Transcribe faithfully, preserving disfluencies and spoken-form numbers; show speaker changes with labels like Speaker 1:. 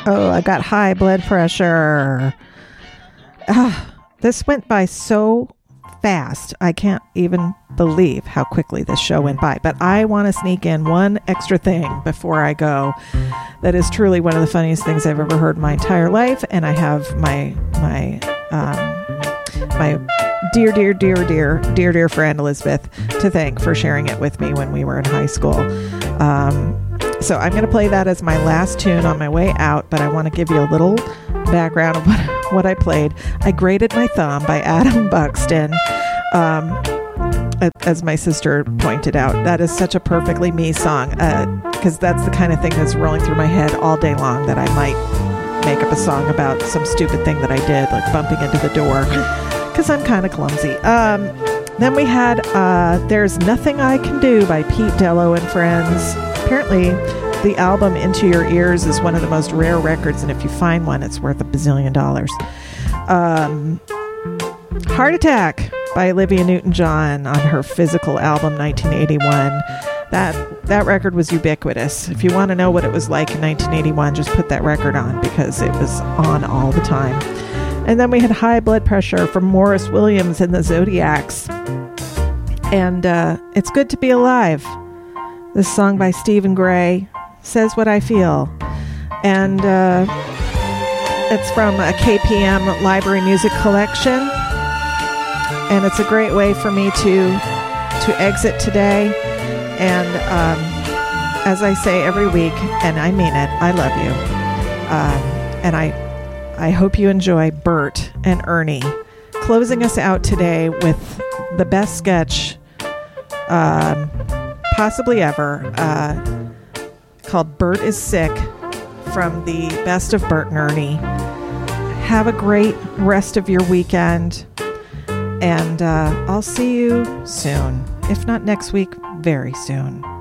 Speaker 1: Oh, I got high blood pressure. Ah, this went by so fast. I can't even believe how quickly this show went by. But I want to sneak in one extra thing before I go. That is truly one of the funniest things I've ever heard in my entire life. And I have my my um, my dear, dear, dear, dear, dear, dear friend Elizabeth to thank for sharing it with me when we were in high school. Um, so I'm going to play that as my last tune on my way out. But I want to give you a little background of what, what I played. I Grated My Thumb by Adam Buxton. Um, as my sister pointed out, that is such a perfectly me song, because uh, that's the kind of thing that's rolling through my head all day long, that I might make up a song about some stupid thing that I did, like bumping into the door, because I'm kind of clumsy. Um, then we had uh, There's Nothing I Can Do by Pete Dello and Friends. Apparently, the album Into Your Ears is one of the most rare records, and if you find one, it's worth a bazillion dollars. Um, Heart Attack by Olivia Newton-John on her Physical album nineteen eighty-one. That that record was ubiquitous. If you want to know what it was like in nineteen eighty-one, just put that record on, because it was on all the time. And then we had High Blood Pressure from Morris Williams and the Zodiacs. And uh, It's Good to Be Alive. This song by Stephen Gray says what I feel. And uh, it's from a K P M library music collection. And it's a great way for me to to exit today. And um, as I say every week, and I mean it, I love you. Um, and I I hope you enjoy Bert and Ernie closing us out today with the best sketch um, possibly ever, uh, called Bert is Sick, from the Best of Bert and Ernie. Have a great rest of your weekend. And uh, I'll see you soon. If not next week, very soon.